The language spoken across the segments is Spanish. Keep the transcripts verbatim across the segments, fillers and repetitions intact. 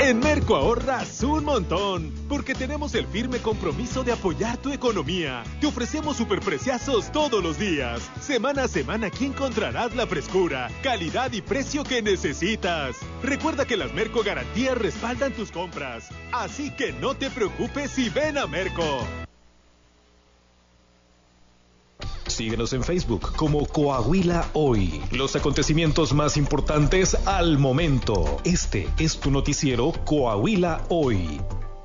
En Merco ahorras un montón, porque tenemos el firme compromiso de apoyar tu economía. Te ofrecemos superpreciazos todos los días. Semana a semana aquí encontrarás la frescura, calidad y precio que necesitas. Recuerda que las Merco Garantías respaldan tus compras. Así que no te preocupes y ven a Merco. Síguenos en Facebook como Coahuila Hoy. Los acontecimientos más importantes al momento. Este es tu noticiero Coahuila Hoy.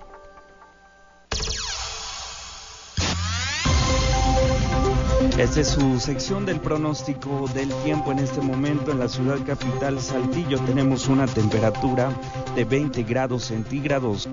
Esta es su sección del pronóstico del tiempo. En este momento en la ciudad capital Saltillo tenemos una temperatura de veinte grados centígrados.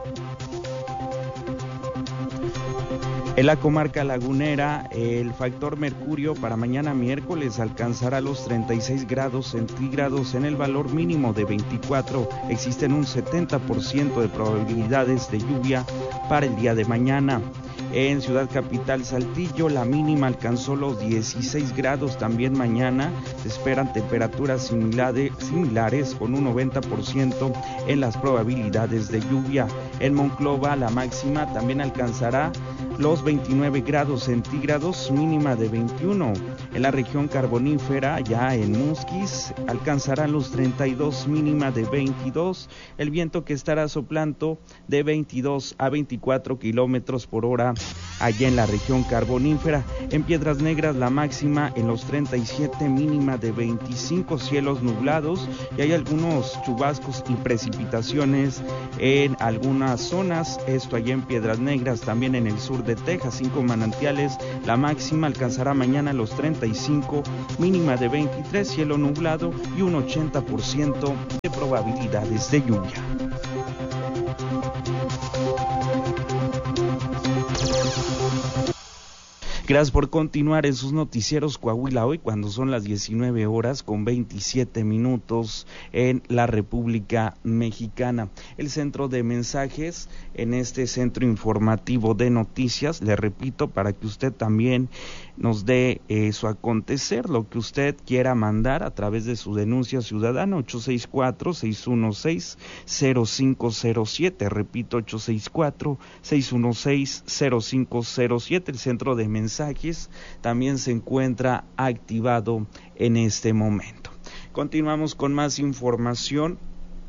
En la comarca lagunera, el factor mercurio para mañana miércoles alcanzará los treinta y seis grados centígrados en el valor mínimo de veinticuatro. Existen un setenta por ciento de probabilidades de lluvia para el día de mañana. En Ciudad Capital Saltillo, la mínima alcanzó los dieciséis grados. También mañana se esperan temperaturas similares, similares con un noventa por ciento en las probabilidades de lluvia. En Monclova, la máxima también alcanzará los veintinueve grados centígrados, mínima de veintiuno. En la región carbonífera, ya en Musquis, alcanzarán los treinta y dos, mínima de veintidós. El viento que estará soplando de veintidós a veinticuatro kilómetros por hora allá en la región carbonífera. En Piedras Negras, la máxima en los treinta y siete, mínima de veinticinco, cielos nublados, y hay algunos chubascos y precipitaciones en algunas zonas. Esto allá en Piedras Negras, también en el sur de Texas. Cinco Manantiales, la máxima alcanzará mañana los treinta y cinco, mínima de veintitrés, cielo nublado y un ochenta por ciento de probabilidades de lluvia. Gracias por continuar en sus noticieros Coahuila Hoy, cuando son las diecinueve horas con veintisiete minutos en la República Mexicana. El centro de mensajes en este centro informativo de noticias, le repito, para que usted también nos dé eh, su acontecer, lo que usted quiera mandar a través de su denuncia ciudadana, ocho seis cuatro, seis uno seis, cero cinco cero siete, repito, ocho seis cuatro, seis uno seis, cero cinco cero siete. El centro de mensajes también se encuentra activado en este momento. Continuamos con más información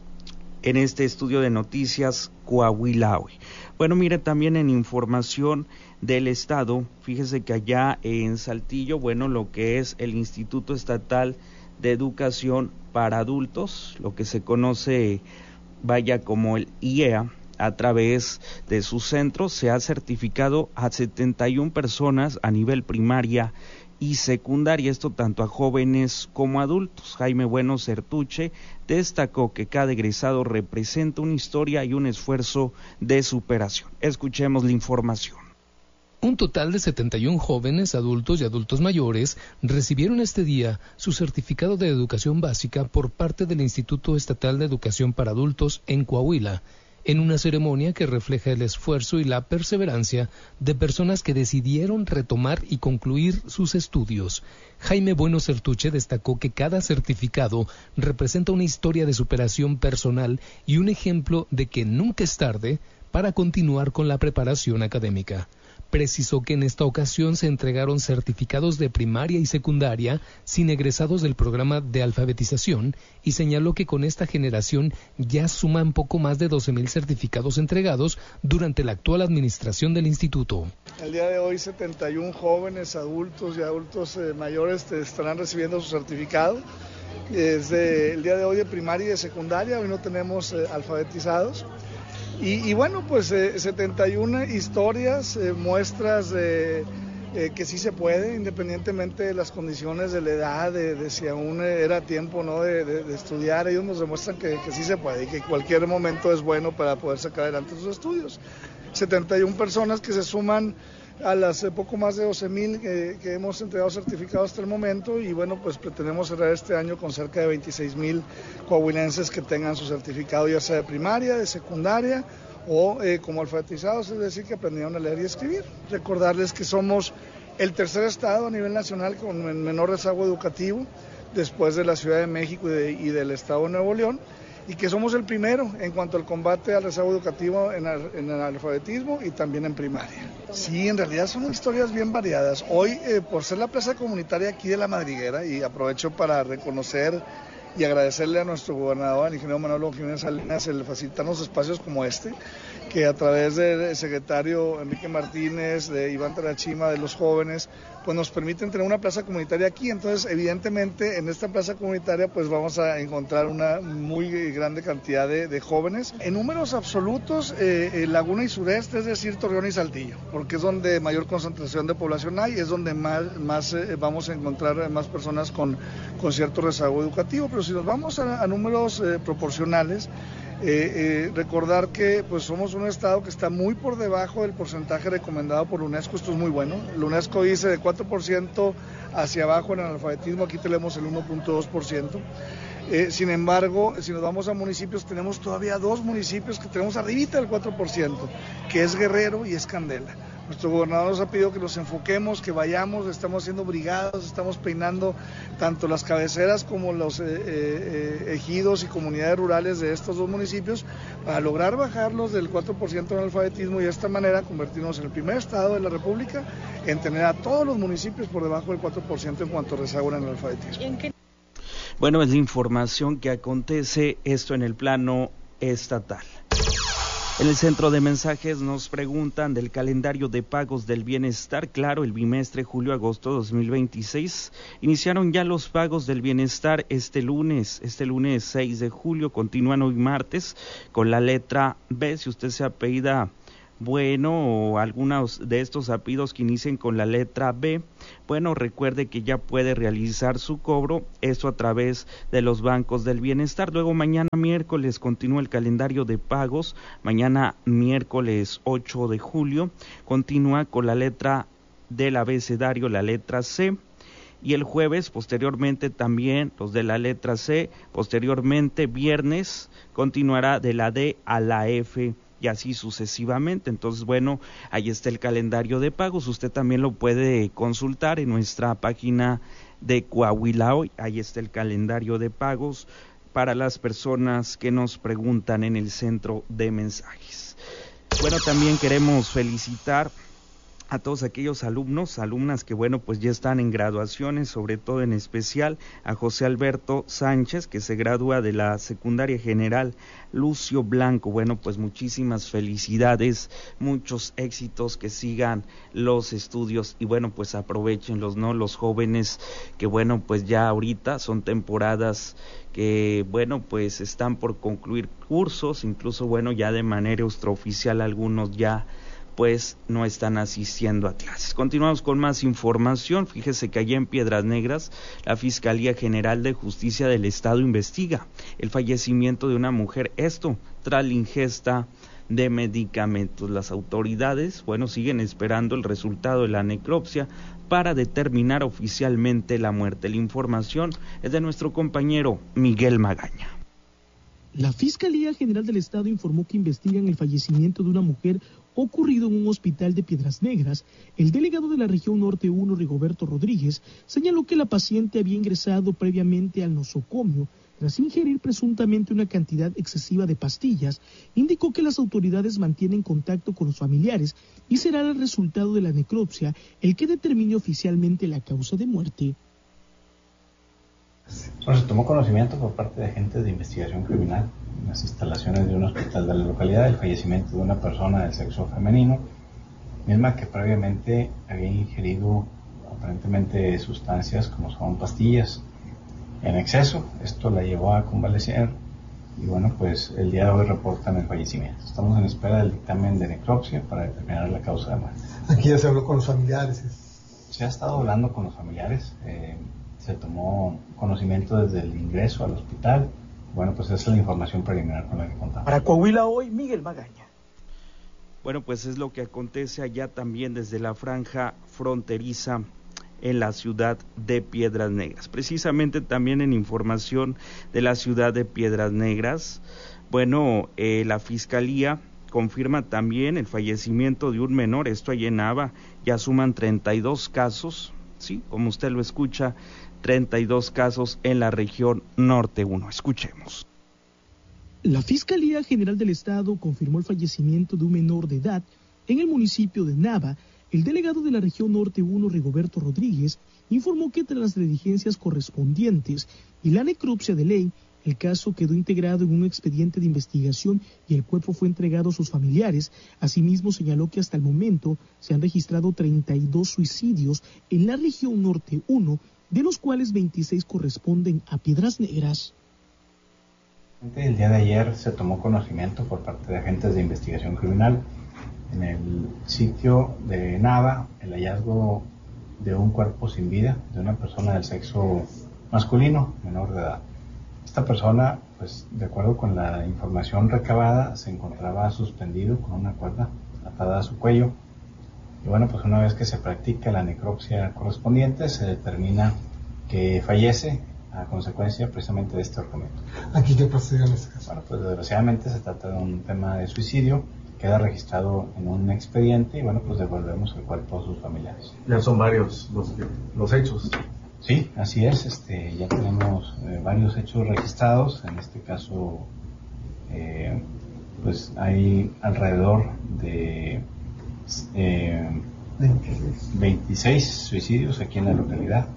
en este estudio de noticias Coahuila Hoy. Bueno, mire, también en información del Estado, fíjese que allá en Saltillo, bueno, lo que es el Instituto Estatal de Educación para Adultos, lo que se conoce, vaya, como el I E A, a través de su centro, se ha certificado a setenta y una personas a nivel primaria y secundaria, esto tanto a jóvenes como adultos. Jaime Bueno Certuche destacó que cada egresado representa una historia y un esfuerzo de superación. Escuchemos la información. Un total de setenta y un jóvenes, adultos y adultos mayores recibieron este día su certificado de educación básica por parte del Instituto Estatal de Educación para Adultos en Coahuila, en una ceremonia que refleja el esfuerzo y la perseverancia de personas que decidieron retomar y concluir sus estudios. Jaime Bueno Certuche destacó que cada certificado representa una historia de superación personal y un ejemplo de que nunca es tarde para continuar con la preparación académica. Precisó que en esta ocasión se entregaron certificados de primaria y secundaria sin egresados del programa de alfabetización y señaló que con esta generación ya suman poco más de doce mil certificados entregados durante la actual administración del instituto. El día de hoy setenta y un jóvenes, adultos y adultos eh, mayores estarán recibiendo su certificado. Desde el día de hoy de primaria y de secundaria, hoy no tenemos eh, alfabetizados. Y, y bueno, pues eh, setenta y una historias, eh, muestras de eh, que sí se puede, independientemente de las condiciones de la edad, de, de si aún era tiempo, ¿no?, de, de, de estudiar. Ellos nos demuestran que, que sí se puede y que cualquier momento es bueno para poder sacar adelante sus estudios. setenta y una personas que se suman a las eh, poco más de doce mil que, que hemos entregado certificados hasta el momento, y bueno, pues pretendemos cerrar este año con cerca de veintiséis mil coahuilenses que tengan su certificado, ya sea de primaria, de secundaria o eh, como alfabetizados, es decir, que aprendieron a leer y escribir. Recordarles que somos el tercer estado a nivel nacional con menor rezago educativo, después de la Ciudad de México y, de, y del estado de Nuevo León, y que somos el primero en cuanto al combate al rezago educativo en el, en el alfabetismo y también en primaria. Sí, en realidad son historias bien variadas. Hoy, eh, por ser la plaza comunitaria aquí de La Madriguera, y aprovecho para reconocer y agradecerle a nuestro gobernador, al ingeniero Manolo Jiménez Salinas, el facilitarnos espacios como este, que a través del secretario Enrique Martínez, de Iván Tarachima, de los jóvenes, pues nos permiten tener una plaza comunitaria aquí. Entonces, evidentemente, en esta plaza comunitaria pues vamos a encontrar una muy grande cantidad de, de jóvenes. En números absolutos, eh, eh, Laguna y Sureste, es decir, Torreón y Saltillo, porque es donde mayor concentración de población hay, es donde más, más eh, vamos a encontrar más personas con, con cierto rezago educativo. Pero si nos vamos a, a números eh, proporcionales, Eh, eh, recordar que pues somos un estado que está muy por debajo del porcentaje recomendado por la UNESCO. Esto es muy bueno. La UNESCO dice de cuatro por ciento hacia abajo en el analfabetismo, aquí tenemos el uno punto dos por ciento. Eh, sin embargo, si nos vamos a municipios, tenemos todavía dos municipios que tenemos arribita del cuatro por ciento, que es Guerrero y es Candela. Nuestro gobernador nos ha pedido que nos enfoquemos, que vayamos, estamos haciendo brigadas, estamos peinando tanto las cabeceras como los eh, eh, ejidos y comunidades rurales de estos dos municipios para lograr bajarlos del cuatro por ciento en alfabetismo y de esta manera convertirnos en el primer estado de la República en tener a todos los municipios por debajo del cuatro por ciento en cuanto a rezago en el alfabetismo. Bueno, es la información que acontece esto en el plano estatal. En el centro de mensajes nos preguntan del calendario de pagos del bienestar. Claro, el bimestre julio-agosto dos mil veintiséis. Iniciaron ya los pagos del bienestar este lunes, este lunes seis de julio. Continúan hoy martes con la letra B. Si usted se apellida Bueno o algunos de estos apellidos que inicien con la letra B, bueno, recuerde que ya puede realizar su cobro, esto a través de los bancos del bienestar. Luego mañana miércoles continúa el calendario de pagos, mañana miércoles ocho de julio, continúa con la letra del abecedario, la letra C, y el jueves posteriormente también los de la letra C, posteriormente viernes continuará de la D a la F, y así sucesivamente. Entonces, bueno, ahí está el calendario de pagos. Usted también lo puede consultar en nuestra página de Coahuila Hoy. Ahí está el calendario de pagos para las personas que nos preguntan en el centro de mensajes. Bueno, también queremos felicitar a todos aquellos alumnos, alumnas que bueno, pues ya están en graduaciones, sobre todo en especial a José Alberto Sánchez, que se gradúa de la secundaria general Lucio Blanco. Bueno, pues muchísimas felicidades, muchos éxitos, que sigan los estudios y bueno, pues aprovechenlos, ¿no? Los jóvenes que bueno, pues ya ahorita son temporadas que bueno, pues están por concluir cursos, incluso bueno, ya de manera extraoficial algunos ya pues no están asistiendo a clases. Continuamos con más información. Fíjese que allá en Piedras Negras, la Fiscalía General de Justicia del Estado investiga el fallecimiento de una mujer, esto tras la ingesta de medicamentos. Las autoridades, bueno, siguen esperando el resultado de la necropsia para determinar oficialmente la muerte. La información es de nuestro compañero Miguel Magaña. La Fiscalía General del Estado informó que investigan el fallecimiento de una mujer ocurrido en un hospital de Piedras Negras. El delegado de la región Norte uno, Rigoberto Rodríguez, señaló que la paciente había ingresado previamente al nosocomio tras ingerir presuntamente una cantidad excesiva de pastillas. Indicó que las autoridades mantienen contacto con los familiares y será el resultado de la necropsia el que determine oficialmente la causa de muerte. Bueno, se tomó conocimiento por parte de agentes de investigación criminal en las instalaciones de un hospital de la localidad del fallecimiento de una persona del sexo femenino, misma que previamente había ingerido aparentemente sustancias como son pastillas en exceso. Esto la llevó a convalecer y bueno, pues el día de hoy reportan el fallecimiento. Estamos en espera del dictamen de necropsia para determinar la causa de muerte. Aquí ya se habló con los familiares. Se ha estado hablando con los familiares. Eh, Se tomó conocimiento desde el ingreso al hospital. Bueno, pues esa es la información preliminar con la que contamos. Para Coahuila Hoy, Miguel Magaña. Bueno, pues es lo que acontece allá también desde la franja fronteriza en la ciudad de Piedras Negras. Precisamente también en información de la ciudad de Piedras Negras, bueno, eh, la Fiscalía confirma también el fallecimiento de un menor, esto allá en Nava, ya suman treinta y dos casos, sí, como usted lo escucha, treinta y dos casos en la región Norte uno. Escuchemos. La Fiscalía General del Estado confirmó el fallecimiento de un menor de edad en el municipio de Nava. El delegado de la región Norte uno, Rigoberto Rodríguez, informó que tras las diligencias correspondientes y la necropsia de ley, el caso quedó integrado en un expediente de investigación y el cuerpo fue entregado a sus familiares. Asimismo, señaló que hasta el momento se han registrado treinta y dos suicidios en la región Norte uno, de los cuales veintiséis corresponden a Piedras Negras. El día de ayer se tomó conocimiento por parte de agentes de investigación criminal en el sitio de Nava el hallazgo de un cuerpo sin vida de una persona del sexo masculino, menor de edad. Esta persona, pues de acuerdo con la información recabada, se encontraba suspendido con una cuerda atada a su cuello. Y bueno, pues una vez que se practica la necropsia correspondiente, se determina que fallece a consecuencia precisamente de este ahorcamiento. ¿Aquí qué procedió en este caso? Bueno, pues desgraciadamente se trata de un tema de suicidio, queda registrado en un expediente y bueno, pues devolvemos el cuerpo a sus familiares. Ya son varios los, los hechos. Sí, así es, este, ya tenemos eh, varios hechos registrados, en este caso eh, pues hay alrededor de eh, veintiséis suicidios aquí en la localidad,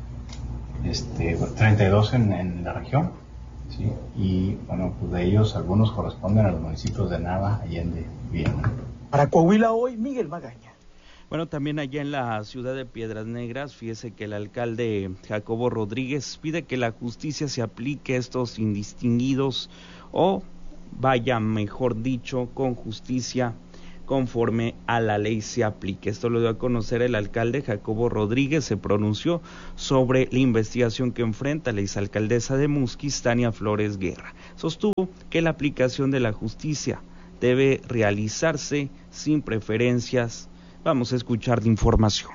este, treinta y dos en, en la región, ¿sí? Y bueno, pues de ellos algunos corresponden a los municipios de Nava, Allende y Viena. Para Coahuila Hoy, Miguel Magaña. Bueno, también allá en la ciudad de Piedras Negras, fíjese que el alcalde Jacobo Rodríguez pide que la justicia se aplique a estos indistinguidos o vaya, mejor dicho, con justicia conforme a la ley se aplique. Esto lo dio a conocer el alcalde Jacobo Rodríguez, se pronunció sobre la investigación que enfrenta la exalcaldesa de Musquis, Tania Flores Guerra. Sostuvo que la aplicación de la justicia debe realizarse sin preferencias. Vamos a escuchar la información.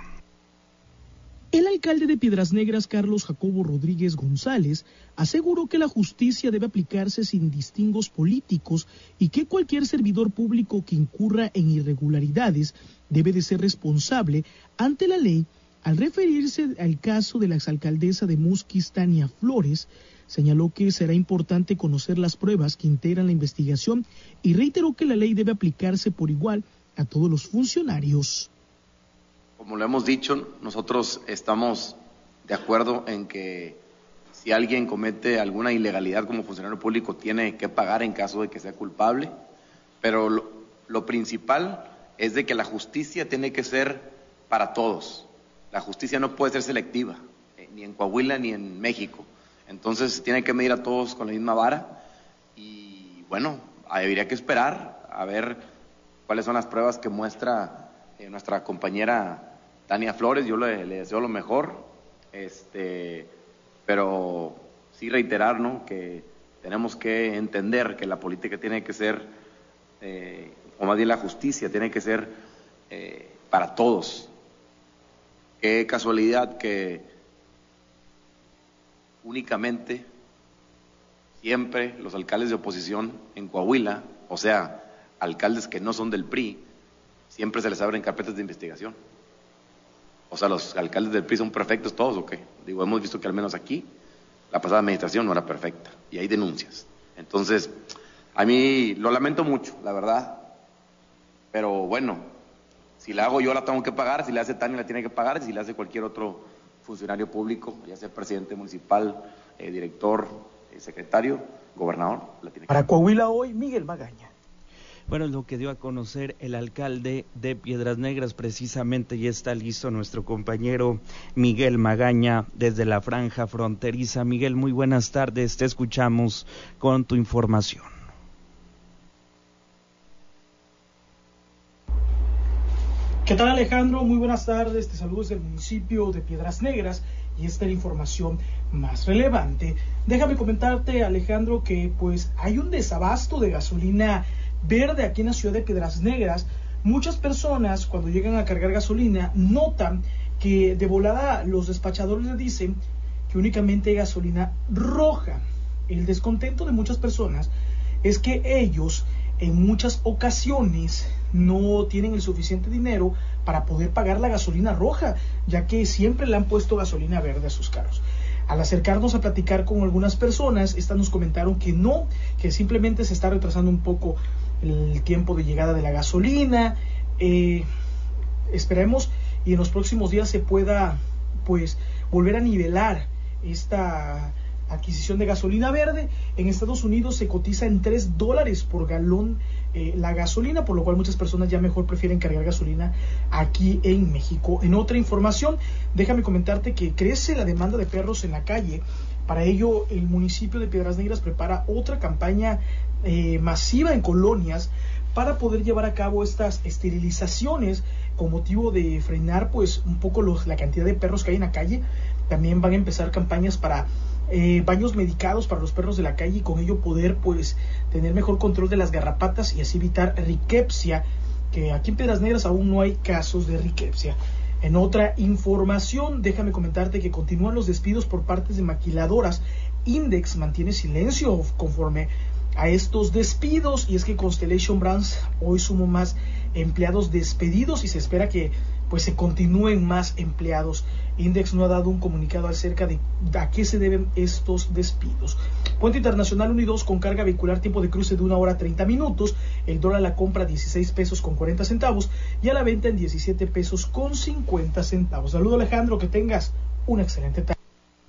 El alcalde de Piedras Negras, Carlos Jacobo Rodríguez González, aseguró que la justicia debe aplicarse sin distingos políticos y que cualquier servidor público que incurra en irregularidades debe de ser responsable ante la ley. Al referirse al caso de la exalcaldesa de Musquis, Tania Flores, señaló que será importante conocer las pruebas que integran la investigación y reiteró que la ley debe aplicarse por igual a todos los funcionarios. Como lo hemos dicho, nosotros estamos de acuerdo en que si alguien comete alguna ilegalidad como funcionario público tiene que pagar en caso de que sea culpable, pero lo, lo principal es de que la justicia tiene que ser para todos. La justicia no puede ser selectiva, eh, ni en Coahuila ni en México. Entonces tiene que medir a todos con la misma vara y bueno, habría que esperar a ver cuáles son las pruebas que muestra eh, nuestra compañera Tania Flores. Yo le, le deseo lo mejor, este, pero sí reiterar, ¿no?, que tenemos que entender que la política tiene que ser, eh, o más bien la justicia tiene que ser eh, para todos. Qué casualidad que únicamente siempre los alcaldes de oposición en Coahuila, o sea, alcaldes que no son del P R I, siempre se les abren carpetas de investigación. O sea, los alcaldes del P R I son perfectos todos, ¿o qué? Digo, hemos visto que al menos aquí la pasada administración no era perfecta y hay denuncias. Entonces, a mí lo lamento mucho, la verdad, pero bueno, si la hago yo la tengo que pagar, si la hace Tania la tiene que pagar, si la hace cualquier otro funcionario público, ya sea presidente municipal, eh, director, eh, secretario, gobernador, la tiene que Para pagar. Coahuila Hoy, Miguel Magaña. Bueno, es lo que dio a conocer el alcalde de Piedras Negras, precisamente ya está listo nuestro compañero Miguel Magaña desde la franja fronteriza. Miguel, muy buenas tardes, te escuchamos con tu información. ¿Qué tal, Alejandro? Muy buenas tardes, te saludo desde el municipio de Piedras Negras y esta es la información más relevante. Déjame comentarte, Alejandro, que pues hay un desabasto de gasolina verde aquí en la ciudad de Piedras Negras. Muchas personas cuando llegan a cargar gasolina notan que de volada los despachadores les dicen que únicamente hay gasolina roja. El descontento de muchas personas es que ellos en muchas ocasiones no tienen el suficiente dinero para poder pagar la gasolina roja, ya que siempre le han puesto gasolina verde a sus carros. Al acercarnos a platicar con algunas personas, estas nos comentaron que no, que simplemente se está retrasando un poco el tiempo de llegada de la gasolina. Eh, esperemos y en los próximos días se pueda pues volver a nivelar esta adquisición de gasolina verde. En Estados Unidos se cotiza en tres dólares por galón eh, la gasolina, por lo cual muchas personas ya mejor prefieren cargar gasolina aquí en México. En otra información, déjame comentarte que crece la demanda de perros en la calle. Para ello, el municipio de Piedras Negras prepara otra campaña eh, masiva en colonias para poder llevar a cabo estas esterilizaciones con motivo de frenar pues un poco los, la cantidad de perros que hay en la calle. También van a empezar campañas para eh, baños medicados para los perros de la calle y con ello poder pues tener mejor control de las garrapatas y así evitar riquepsia, que aquí en Piedras Negras aún no hay casos de riquepsia. En otra información, déjame comentarte que continúan los despidos por parte de maquiladoras. Index mantiene silencio conforme a estos despidos, y es que Constellation Brands hoy sumó más empleados despedidos y se espera que pues se continúen más empleados. Index no ha dado un comunicado acerca de a qué se deben estos despidos. Puente Internacional uno y dos con carga vehicular, tiempo de cruce de una hora treinta minutos, el dólar a la compra dieciséis pesos con cuarenta centavos y a la venta en diecisiete pesos con cincuenta centavos. Saludo Alejandro, que tengas una excelente tarde.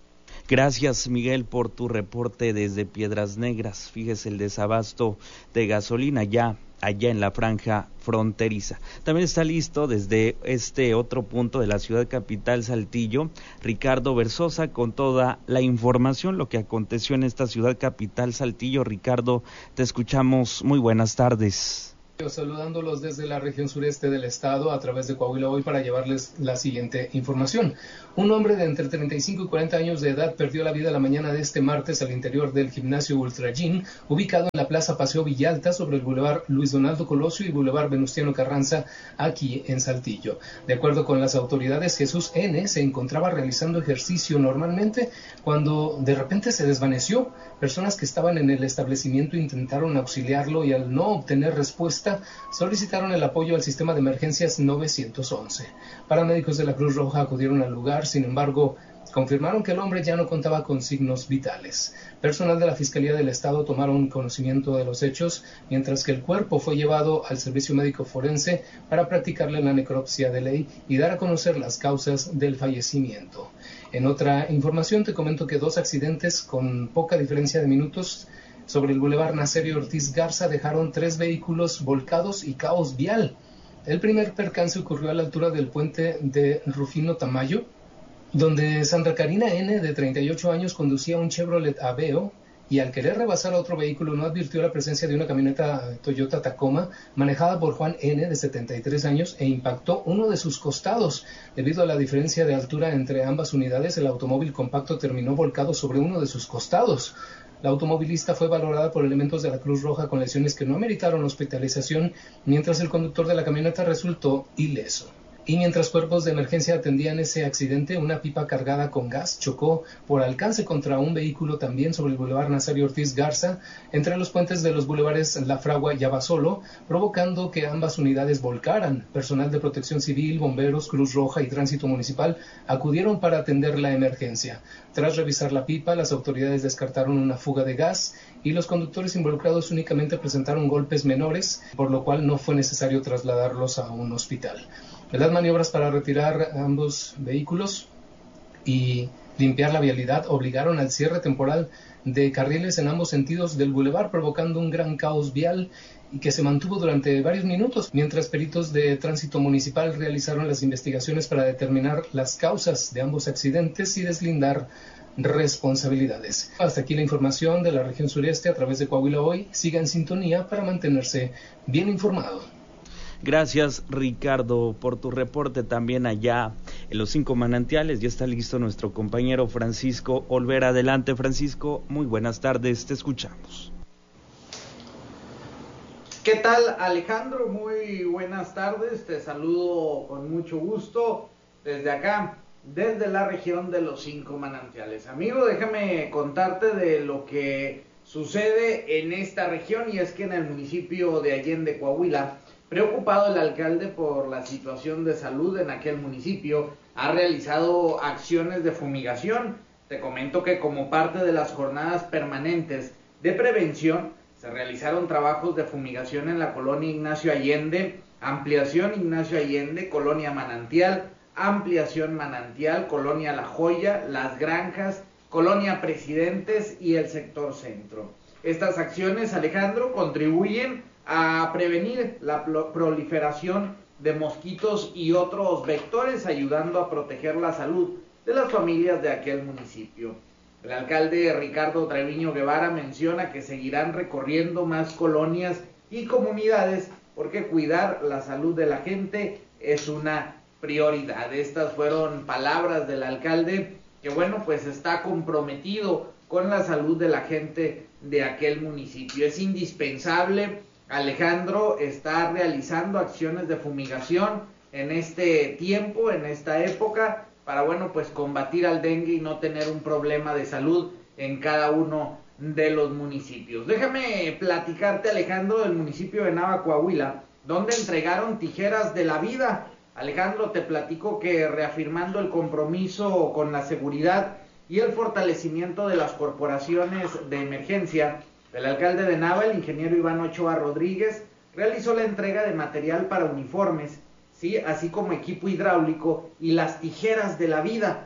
Gracias, Miguel, por tu reporte desde Piedras Negras. Fíjese el desabasto de gasolina ya allá en la franja fronteriza. También está listo desde este otro punto de la ciudad capital, Saltillo, Ricardo Versosa, con toda la información, lo que aconteció en esta ciudad capital, Saltillo. Ricardo, te escuchamos. Muy buenas tardes. Saludándolos desde la región sureste del estado a través de Coahuila Hoy para llevarles la siguiente información. Un hombre de entre treinta y cinco y cuarenta años de edad perdió la vida la mañana de este martes al interior del gimnasio Ultra Gym, ubicado en la Plaza Paseo Villalta sobre el Boulevard Luis Donaldo Colosio y Boulevard Venustiano Carranza, aquí en Saltillo. De acuerdo con las autoridades, Jesús N. se encontraba realizando ejercicio normalmente cuando de repente se desvaneció. Personas que estaban en el establecimiento intentaron auxiliarlo y al no obtener respuesta solicitaron el apoyo al sistema de emergencias nueve once. Paramédicos de la Cruz Roja acudieron al lugar, sin embargo, confirmaron que el hombre ya no contaba con signos vitales. Personal de la Fiscalía del Estado tomaron conocimiento de los hechos, mientras que el cuerpo fue llevado al Servicio Médico Forense para practicarle la necropsia de ley y dar a conocer las causas del fallecimiento. En otra información te comento que dos accidentes con poca diferencia de minutos sobre el Boulevard Nazario Ortiz Garza dejaron tres vehículos volcados y caos vial. El primer percance ocurrió a la altura del puente de Rufino Tamayo, donde Sandra Karina N., de treinta y ocho años, conducía un Chevrolet Aveo y al querer rebasar a otro vehículo no advirtió la presencia de una camioneta Toyota Tacoma manejada por Juan N., de setenta y tres años, e impactó uno de sus costados. Debido a la diferencia de altura entre ambas unidades, el automóvil compacto terminó volcado sobre uno de sus costados. La automovilista fue valorada por elementos de la Cruz Roja con lesiones que no ameritaron hospitalización, mientras el conductor de la camioneta resultó ileso. Y mientras cuerpos de emergencia atendían ese accidente, una pipa cargada con gas chocó por alcance contra un vehículo también sobre el Boulevard Nazario Ortiz Garza, entre los puentes de los bulevares La Fragua y Abasolo, provocando que ambas unidades volcaran. Personal de Protección Civil, bomberos, Cruz Roja y Tránsito Municipal acudieron para atender la emergencia. Tras revisar la pipa, las autoridades descartaron una fuga de gas y los conductores involucrados únicamente presentaron golpes menores, por lo cual no fue necesario trasladarlos a un hospital. Las maniobras para retirar ambos vehículos y limpiar la vialidad obligaron al cierre temporal de carriles en ambos sentidos del bulevar, provocando un gran caos vial y que se mantuvo durante varios minutos, mientras peritos de tránsito municipal realizaron las investigaciones para determinar las causas de ambos accidentes y deslindar responsabilidades. Hasta aquí la información de la región sureste a través de Coahuila Hoy. Siga en sintonía para mantenerse bien informado. Gracias, Ricardo, por tu reporte. También allá en los Cinco Manantiales ya está listo nuestro compañero Francisco Olvera. Adelante, Francisco, muy buenas tardes, te escuchamos. ¿Qué tal, Alejandro? Muy buenas tardes, te saludo con mucho gusto desde acá, desde la región de los Cinco Manantiales. Amigo, déjame contarte de lo que sucede en esta región, y es que en el municipio de Allende, Coahuila, preocupado el alcalde por la situación de salud en aquel municipio, ha realizado acciones de fumigación Te comento que como parte de las jornadas permanentes de prevención, se realizaron trabajos de fumigación en la colonia Ignacio Allende, ampliación Ignacio Allende, colonia Manantial, ampliación Manantial, colonia La Joya, Las Granjas, colonia Presidentes y el sector centro. Estas acciones, Alejandro, contribuyen a prevenir la proliferación de mosquitos y otros vectores, ayudando a proteger la salud de las familias de aquel municipio. El alcalde Ricardo Treviño Guevara menciona que seguirán recorriendo más colonias y comunidades porque cuidar la salud de la gente es una prioridad. Estas fueron palabras del alcalde, que bueno, pues está comprometido con la salud de la gente de aquel municipio. Es indispensable, Alejandro, estar realizando acciones de fumigación en este tiempo, en esta época, para, bueno, pues combatir al dengue y no tener un problema de salud en cada uno de los municipios. Déjame platicarte, Alejandro, del municipio de Nava, Coahuila, donde entregaron tijeras de la vida. Alejandro, te platico que reafirmando el compromiso con la seguridad y el fortalecimiento de las corporaciones de emergencia, el alcalde de Nava, el ingeniero Iván Ochoa Rodríguez, realizó la entrega de material para uniformes, ¿sí?, así como equipo hidráulico y las tijeras de la vida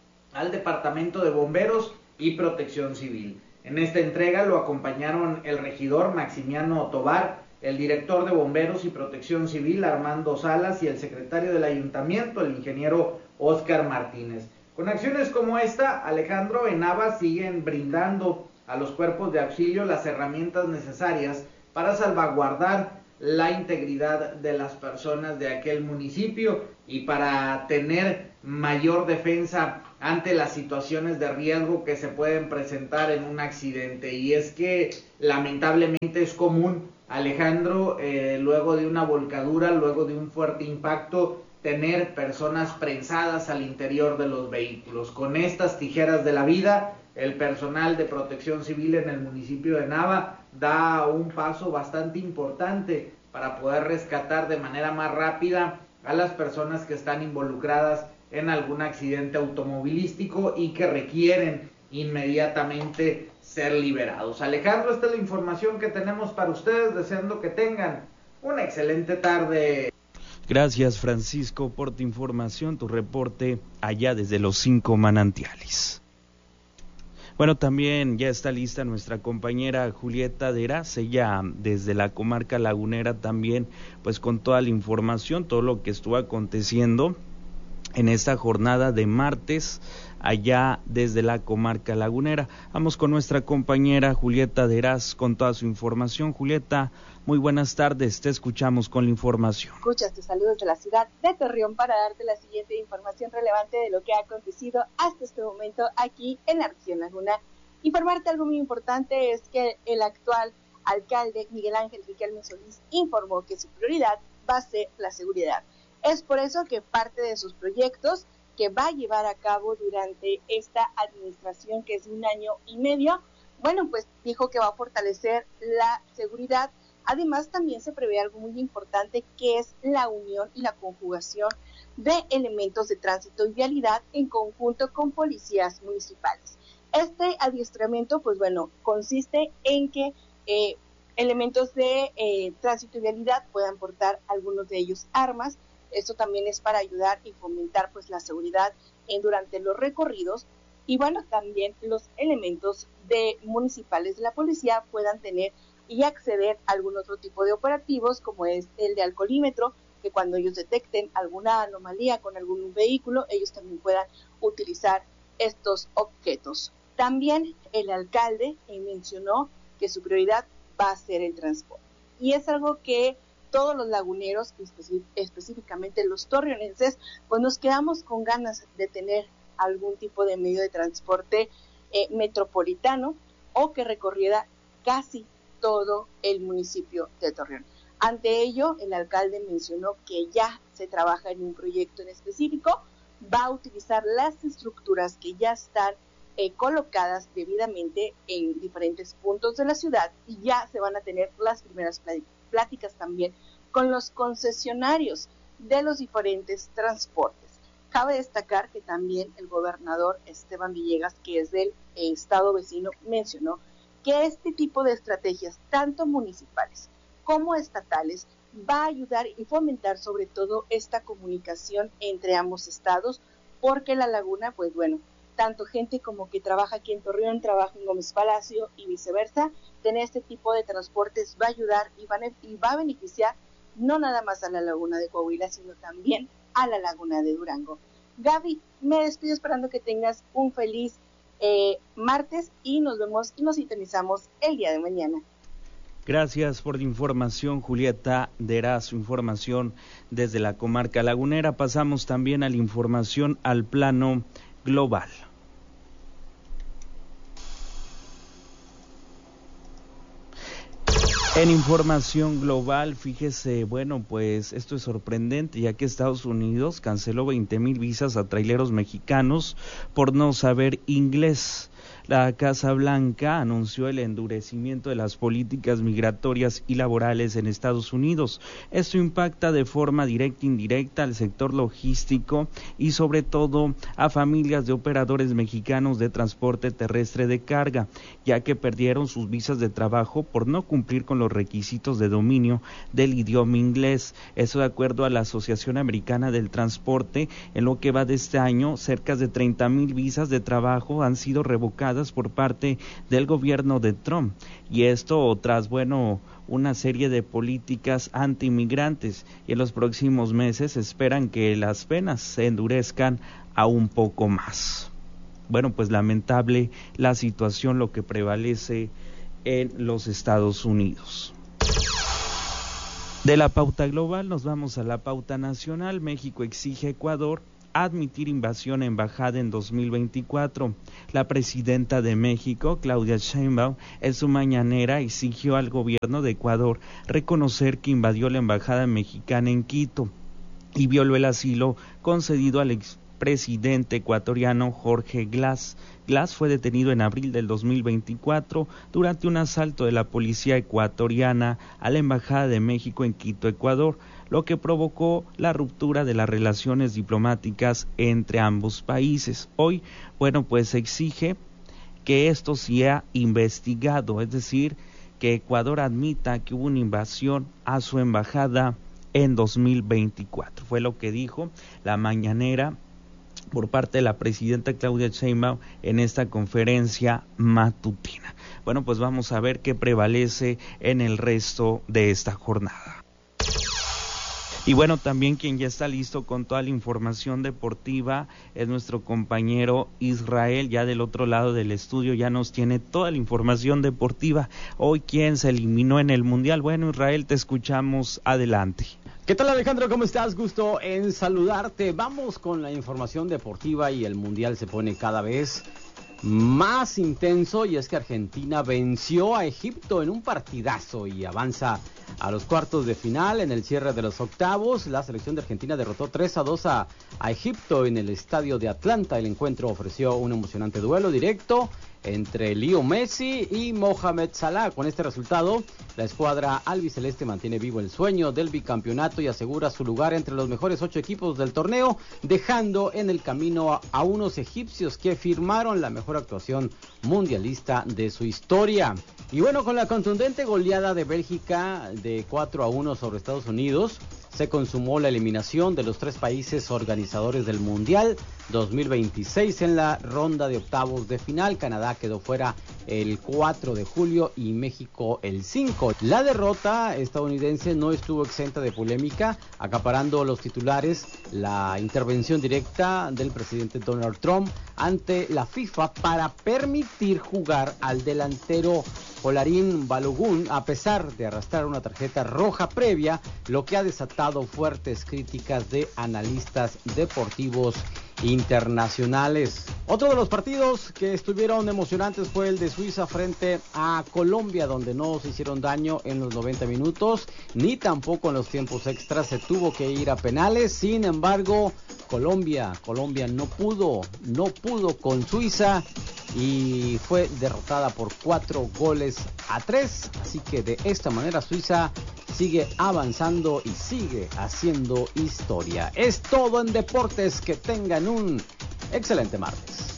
al Departamento de Bomberos y Protección Civil. En esta entrega lo acompañaron el regidor Maximiano Tobar, el director de Bomberos y Protección Civil Armando Salas y el secretario del Ayuntamiento, el ingeniero Óscar Martínez. Con acciones como esta, Alejandro, en Nava siguen brindando a los cuerpos de auxilio las herramientas necesarias para salvaguardar la integridad de las personas de aquel municipio y para tener mayor defensa ante las situaciones de riesgo que se pueden presentar en un accidente. Y es que lamentablemente es común, Alejandro, eh, luego de una volcadura, luego de un fuerte impacto, tener personas prensadas al interior de los vehículos. Con estas tijeras de la vida, el personal de Protección Civil en el municipio de Nava da un paso bastante importante para poder rescatar de manera más rápida a las personas que están involucradas en algún accidente automovilístico y que requieren inmediatamente ser liberados. Alejandro, esta es la información que tenemos para ustedes, deseando que tengan una excelente tarde. Gracias, Francisco, por tu información, tu reporte allá desde los cinco manantiales. Bueno, también ya está lista nuestra compañera Julieta Deraz, ella desde la comarca lagunera también, pues con toda la información, todo lo que estuvo aconteciendo en esta jornada de martes allá desde la comarca lagunera. Vamos con nuestra compañera Julieta Deraz con toda su información. Julieta, muy buenas tardes, te escuchamos con la información. Escuchas, te saludo desde la ciudad de Torreón para darte la siguiente información relevante de lo que ha acontecido hasta este momento aquí en la región Laguna. Informarte algo muy importante es que el actual alcalde Miguel Ángel Riquelme Solís informó que su prioridad va a ser la seguridad. Es por eso que parte de sus proyectos que va a llevar a cabo durante esta administración, que es un año y medio, bueno, pues dijo que va a fortalecer la seguridad. Además, también se prevé algo muy importante, que es la unión y la conjugación de elementos de tránsito y vialidad en conjunto con policías municipales. Este adiestramiento, pues bueno, consiste en que eh, elementos de eh, tránsito y vialidad puedan portar algunos de ellos armas. Esto también es para ayudar y fomentar pues la seguridad en, durante los recorridos, y bueno, también los elementos de municipales de la policía puedan tener y acceder a algún otro tipo de operativos, como es el de alcoholímetro, que cuando ellos detecten alguna anomalía con algún vehículo, ellos también puedan utilizar estos objetos. También el alcalde mencionó que su prioridad va a ser el transporte, y es algo que todos los laguneros, específicamente los torreonenses, pues nos quedamos con ganas de tener algún tipo de medio de transporte eh, metropolitano o que recorriera casi todo el municipio de Torreón. Ante ello, el alcalde mencionó que ya se trabaja en un proyecto en específico, va a utilizar las estructuras que ya están eh, colocadas debidamente en diferentes puntos de la ciudad, y ya se van a tener las primeras pláticas. pláticas también con los concesionarios de los diferentes transportes. Cabe destacar que también el gobernador Esteban Villegas, que es del eh, estado vecino, mencionó que este tipo de estrategias, tanto municipales como estatales, va a ayudar y fomentar sobre todo esta comunicación entre ambos estados, porque La Laguna, pues bueno, tanto gente como que trabaja aquí en Torreón, trabaja en Gómez Palacio y viceversa, tener este tipo de transportes va a ayudar y, van a, y va a beneficiar no nada más a la Laguna de Coahuila, sino también a la Laguna de Durango. Gaby, me despido esperando que tengas un feliz eh, martes y nos vemos y nos sintonizamos el día de mañana. Gracias por la información, Julieta Derazo, información desde la comarca lagunera. Pasamos también a la información al plano global. En información global, fíjese, bueno, pues esto es sorprendente, ya que Estados Unidos canceló veinte mil visas a traileros mexicanos por no saber inglés. La Casa Blanca anunció el endurecimiento de las políticas migratorias y laborales en Estados Unidos. Esto impacta de forma directa e indirecta al sector logístico y sobre todo a familias de operadores mexicanos de transporte terrestre de carga, ya que perdieron sus visas de trabajo por no cumplir con los requisitos de dominio del idioma inglés. Eso de acuerdo a la Asociación Americana del Transporte. En lo que va de este año, cerca de treinta mil visas de trabajo han sido revocadas por parte del gobierno de Trump, y esto tras, bueno, una serie de políticas anti-inmigrantes, y en los próximos meses esperan que las penas se endurezcan aún poco más. Bueno, pues lamentable la situación, lo que prevalece en los Estados Unidos. De la pauta global nos vamos a la pauta nacional. México exige a Ecuador admitir invasión a embajada en dos mil veinticuatro. La presidenta de México, Claudia Sheinbaum, en su mañanera exigió al gobierno de Ecuador reconocer que invadió la embajada mexicana en Quito y violó el asilo concedido al expresidente ecuatoriano Jorge Glass. Glass fue detenido en abril del dos mil veinticuatro durante un asalto de la policía ecuatoriana a la embajada de México en Quito, Ecuador, lo que provocó la ruptura de las relaciones diplomáticas entre ambos países. Hoy, bueno, pues exige que esto sea investigado, es decir, que Ecuador admita que hubo una invasión a su embajada en dos mil veinticuatro. Fue lo que dijo la mañanera por parte de la presidenta Claudia Sheinbaum en esta conferencia matutina. Bueno, pues vamos a ver qué prevalece en el resto de esta jornada. Y bueno, también quien ya está listo con toda la información deportiva es nuestro compañero Israel, ya del otro lado del estudio, ya nos tiene toda la información deportiva. Hoy, ¿quién se eliminó en el Mundial? Bueno, Israel, te escuchamos, adelante. ¿Qué tal, Alejandro? ¿Cómo estás? Gusto en saludarte. Vamos con la información deportiva y el Mundial se pone cada vez más intenso, y es que Argentina venció a Egipto en un partidazo y avanza a los cuartos de final. En el cierre de los octavos, la selección de Argentina derrotó tres a dos a, a Egipto en el estadio de Atlanta. El encuentro ofreció un emocionante duelo directo entre Leo Messi y Mohamed Salah. Con este resultado, la escuadra albiceleste mantiene vivo el sueño del bicampeonato y asegura su lugar entre los mejores ocho equipos del torneo, dejando en el camino a, a unos egipcios que firmaron la mejor actuación mundialista de su historia. Y bueno, con la contundente goleada de Bélgica de cuatro a uno sobre Estados Unidos, se consumó la eliminación de los tres países organizadores del Mundial dos mil veintiséis en la ronda de octavos de final. Canadá quedó fuera el cuatro de julio y México el cinco. La derrota estadounidense no estuvo exenta de polémica, acaparando los titulares la intervención directa del presidente Donald Trump ante la FIFA para permitir jugar al delantero Folarin Balogun a pesar de arrastrar una tarjeta roja previa, lo que ha desatado fuertes críticas de analistas deportivos internacionales. Otro de los partidos que estuvieron emocionantes fue el de Suiza frente a Colombia, donde no se hicieron daño en los noventa minutos, ni tampoco en los tiempos extras. Se tuvo que ir a penales. Sin embargo, Colombia, Colombia no pudo, no pudo con Suiza y fue derrotada por cuatro goles a tres. Así que de esta manera Suiza sigue avanzando y sigue haciendo historia. Es todo en deportes. Que tengan un excelente martes.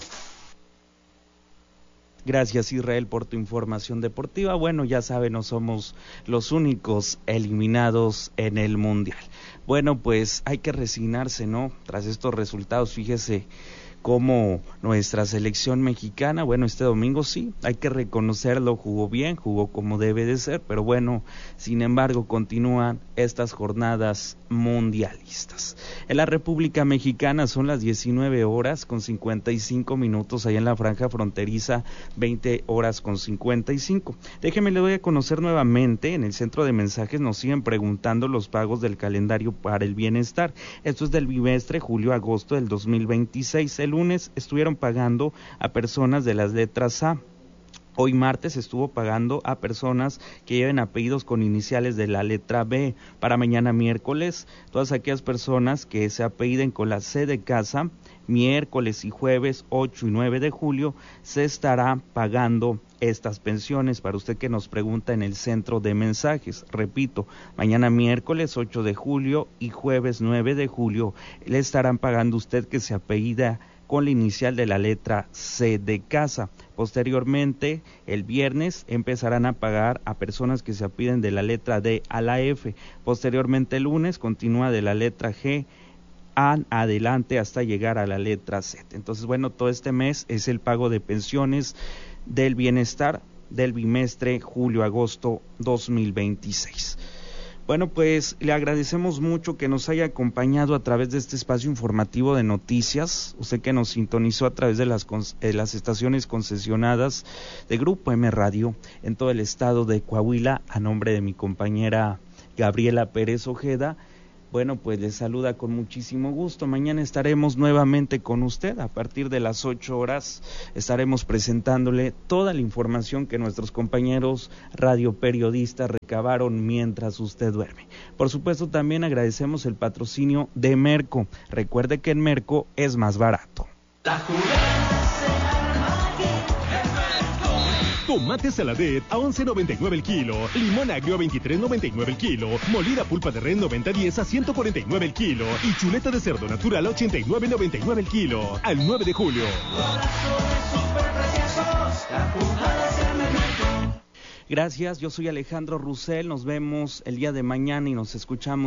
Gracias, Israel, por tu información deportiva. Bueno, ya saben, no somos los únicos eliminados en el Mundial. Bueno, pues hay que resignarse, ¿no? Tras estos resultados, fíjese cómo nuestra selección mexicana, bueno, este domingo sí, hay que reconocerlo, jugó bien, jugó como debe de ser, pero bueno, sin embargo, continúan estas jornadas mundialistas. En la República Mexicana son las diecinueve horas con cincuenta y cinco minutos, allá en la franja fronteriza, veinte horas con cincuenta y cinco. Déjeme, le doy a conocer nuevamente, en el centro de mensajes nos siguen preguntando los pagos del calendario para el bienestar. Esto es del bimestre julio-agosto del dos mil veintiséis. El lunes estuvieron pagando a personas de las letras A. Hoy martes estuvo pagando a personas que lleven apellidos con iniciales de la letra B. Para mañana miércoles, todas aquellas personas que se apelliden con la C de casa, miércoles y jueves ocho y nueve de julio, se estará pagando estas pensiones. Para usted que nos pregunta en el centro de mensajes, repito, mañana miércoles ocho de julio y jueves nueve de julio, le estarán pagando usted que se apellida con la inicial de la letra C de casa. Posteriormente, el viernes empezarán a pagar a personas que se apelliden de la letra D a la F. Posteriormente, el lunes continúa de la letra G a adelante hasta llegar a la letra Z. Entonces, bueno, todo este mes es el pago de pensiones del bienestar del bimestre julio-agosto dos mil veintiséis. Bueno, pues le agradecemos mucho que nos haya acompañado a través de este espacio informativo de noticias, usted que nos sintonizó a través de las, de las estaciones concesionadas de Grupo M Radio en todo el estado de Coahuila, a nombre de mi compañera Gabriela Pérez Ojeda. Bueno, pues les saluda con muchísimo gusto. Mañana estaremos nuevamente con usted. A partir de las ocho horas estaremos presentándole toda la información que nuestros compañeros radioperiodistas recabaron mientras usted duerme. Por supuesto, también agradecemos el patrocinio de Merco. Recuerde que en Merco es más barato. La Tomate Saladet a once noventa y nueve el kilo, limón agrio a veintitrés noventa y nueve el kilo, molida pulpa de res noventa diez a ciento cuarenta y nueve el kilo y chuleta de cerdo natural a ochenta y nueve noventa y nueve el kilo. Al nueve de julio. Gracias, yo soy Alejandro Russell, nos vemos el día de mañana y nos escuchamos